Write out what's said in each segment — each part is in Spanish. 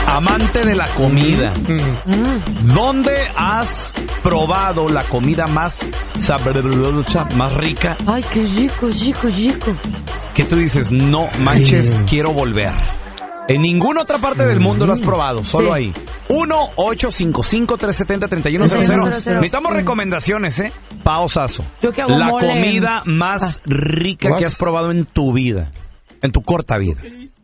amante de la comida. ¿Dónde has probado la comida más sabrosa, más rica? Ay, qué rico. Que tú dices, no manches, quiero volver. En ninguna otra parte del mundo lo has probado, solo ahí. 1-855-370-3100. Necesitamos recomendaciones, Pausazo. Yo que hago la mole. comida más rica que has probado en tu vida, en tu corta vida.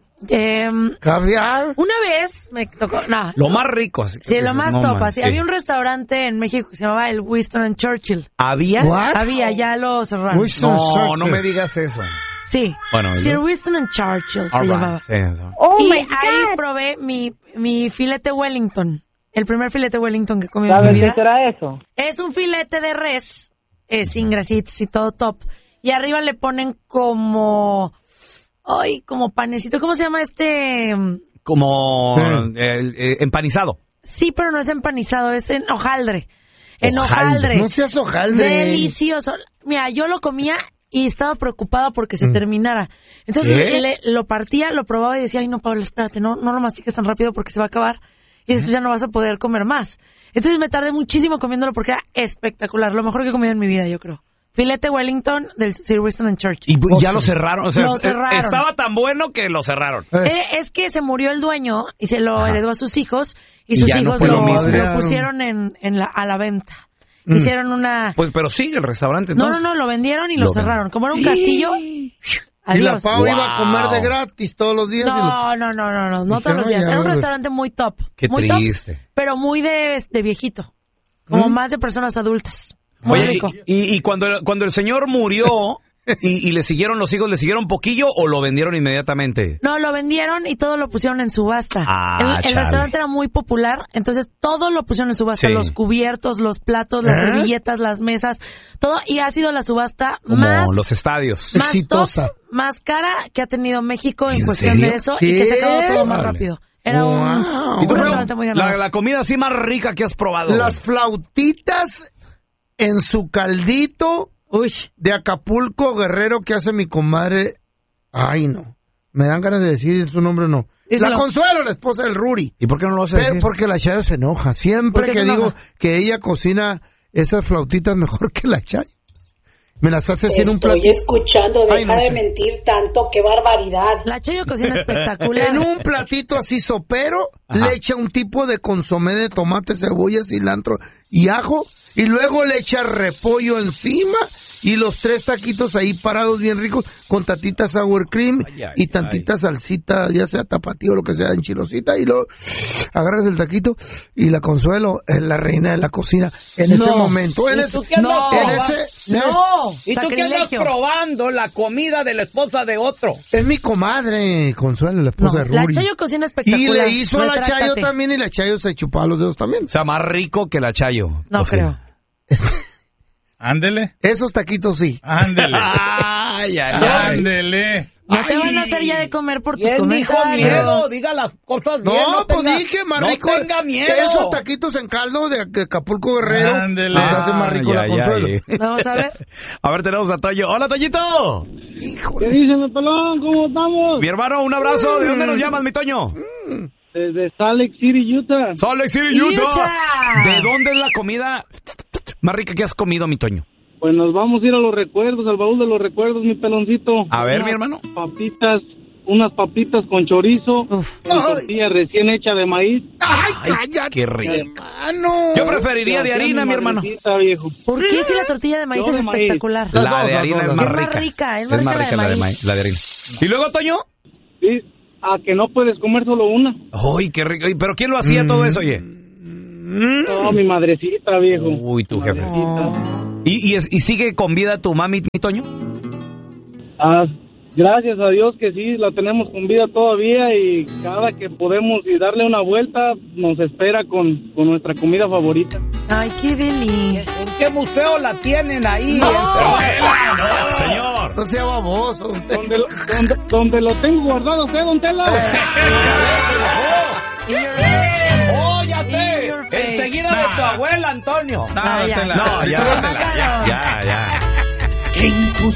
¿Caviar? Una vez me tocó, Lo más rico, así. Sí, lo más top. Así, sí. había un restaurante en México que se llamaba el Winston and Churchill. ¿Había? Había, ya lo cerraron. No me digas eso. Sí. Bueno, Sir Winston and Churchill se llamaba. Sí, Y ahí probé mi filete Wellington. El primer filete Wellington que comí en mi ¿Sabes vida. qué será eso? Es un filete de res, sin grasitas y todo top. Y arriba le ponen como panecito. ¿Cómo se llama este? Como empanizado. Sí, pero no es empanizado, es en hojaldre. En hojaldre. No seas hojaldre. Delicioso. Mira, yo lo comía y estaba preocupada porque se terminara. Entonces lo partía, lo probaba y decía, ay no, Pablo, espérate, no lo mastiques tan rápido porque se va a acabar y después ya no vas a poder comer más. Entonces me tardé muchísimo comiéndolo porque era espectacular, lo mejor que he comido en mi vida, yo creo. Filete Wellington del Sir Winston and Churchill. Y ya lo cerraron, o sea, lo cerraron. Estaba tan bueno que lo cerraron. Es que se murió el dueño y se lo heredó a sus hijos y sus ya no hijos fue lo mismo. lo pusieron a la venta. Hicieron una... Pues, pero sigue el restaurante, entonces. No, lo vendieron y lo cerraron. Como era un castillo, adiós. Y la Pau iba a comer de gratis todos los días. No todos los días. Era un restaurante muy top. Qué muy triste. Top, pero muy de viejito. Como más de personas adultas. Muy rico. Y cuando el señor murió y le siguieron los hijos, ¿le siguieron poquillo o lo vendieron inmediatamente? No, lo vendieron y todo lo pusieron en subasta. El chale. restaurante era muy popular, entonces todo lo pusieron en subasta. Sí. Los cubiertos, los platos, las servilletas, las mesas, todo. Y ha sido la subasta como más... los estadios. Más exitosa. Top, más cara que ha tenido México en cuestión serio? de eso. Y que se acabó todo más rápido. Era un restaurante muy ganador. La comida así más rica que has probado. Las flautitas en su caldito de Acapulco, Guerrero, que hace mi comadre. Ay, no. Me dan ganas de decir su nombre, no. Díselo. La Consuelo, la esposa del Ruri. ¿Y por qué no lo hace decir? Porque la Chayo se enoja. Siempre que digo enoja? que ella cocina esas flautitas mejor que la Chayo. Me las hace así en un plato. Estoy escuchando, deja de mentir tanto, qué barbaridad. La Chayo cocina espectacular. En un platito así sopero, le echa un tipo de consomé de tomate, cebolla, cilantro y ajo, y luego le echa repollo encima, y los 3 taquitos ahí parados bien ricos, con tantita sour cream y tantita salsita, ya sea tapatío o lo que sea, enchilosita, y luego agarras el taquito, y la Consuelo es la reina de la cocina en ese momento. ¿Y tú qué andas ¿Y tú qué andas probando la comida de la esposa de otro? Es mi comadre, Consuelo, la esposa de Ruri. La Chayo cocina espectacular. Y le hizo a la Chayo también, y la Chayo se chupaba los dedos también. O sea, más rico que la Chayo. No creo. Ándele. Esos taquitos sí. Ándele. Ándele. No te van a hacer ya de comer por tus ¿Quién dijo comentarios. miedo? Diga las cosas bien. No, pues dije, más rico. No tenga miedo. Esos taquitos en caldo de Acapulco, Guerrero. Ándele. Los hace más rico la Consuelo. Vamos a ver. A ver, tenemos a Toño. ¡Hola, Toñito! ¿Qué dicen, el pelón? ¿Cómo estamos? Mi hermano, un abrazo. ¿De dónde nos llamas, mi Toño? Desde Salt Lake City, Utah. Salt Lake City, Utah. ¿De dónde es la comida más rica que has comido, mi Toño? Pues nos vamos a ir a los recuerdos, al baúl de los recuerdos, mi peloncito. A ver, mi hermano. Unas papitas con chorizo, con tortilla recién hecha de maíz. ¡Ay, cállate! ¡Qué rico! Hermano. Yo preferiría de harina, mi hermano. Viejo. ¿Por qué si la tortilla de maíz Yo es de maíz. espectacular? La de harina es más rica. Es más rica la de maíz, la de harina. ¿Y luego, Toño? Sí, a que no puedes comer solo una. ¡Uy, qué rico! ¿Pero quién lo hacía todo eso, oye? No, mi madrecita, viejo. Uy, tu jefe. ¿Y sigue con vida tu mami, mi Toño? Gracias a Dios que sí, la tenemos con vida todavía, y cada que podemos y darle una vuelta, nos espera con nuestra comida favorita. Ay, qué deli. ¿En qué museo la tienen ahí? Señor. No sea baboso. Donde lo tengo guardado, ¿usted, don Tela? ¡Oh, ya sé! Enseguida de tu abuela, Antonio. No, ya.